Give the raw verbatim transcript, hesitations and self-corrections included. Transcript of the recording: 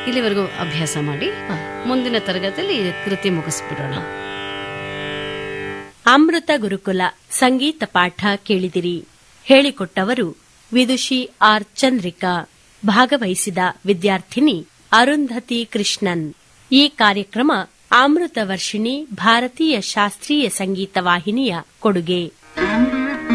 ಇಲ್ಲಿವರೆಗೂ ಅಭ್ಯಾಸ ಮಾಡಿ ಮುಂದಿನ ತರಗತಿಯಲ್ಲಿ ಕೃತಿ ಮುಗಿಸ್ಬಿಡೋಣ. ಅಮೃತ ಗುರುಕುಲ ಸಂಗೀತ ಪಾಠ ಕೇಳಿದಿರಿ. ಹೇಳಿಕೊಟ್ಟವರು ವಿದುಷಿ ಆರ್ ಚಂದ್ರಿಕಾ. ಭಾಗವಹಿಸಿದ ವಿದ್ಯಾರ್ಥಿನಿ ಅರುಂಧತಿ ಕೃಷ್ಣನ್. ಈ ಕಾರ್ಯಕ್ರಮ ಅಮೃತ ವರ್ಷಿಣಿ ಭಾರತೀಯ ಶಾಸ್ತ್ರೀಯ ಸಂಗೀತ ವಾಹಿನಿಯ ಕೊಡುಗೆ.